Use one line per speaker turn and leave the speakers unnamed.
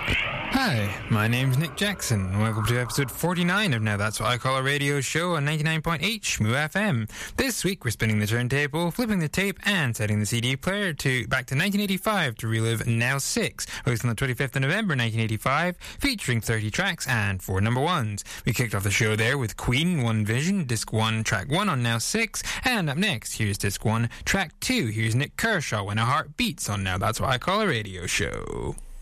Hi, my name's Nick Jackson, and welcome to episode 49 of Now That's What I Call a Radio Show on 99.8 Shmoo FM. This week we're spinning the turntable, flipping the tape, and setting the CD player back to 1985 to relive Now 6, released on the 25th of November 1985, featuring 30 tracks and 4 number ones. We kicked off the show there with Queen, One Vision, Disc 1, Track 1 on Now 6, and up next, here's Disc 1, Track 2. Here's Nick Kershaw, When a Heart Beats on Now That's What I Call a Radio Show.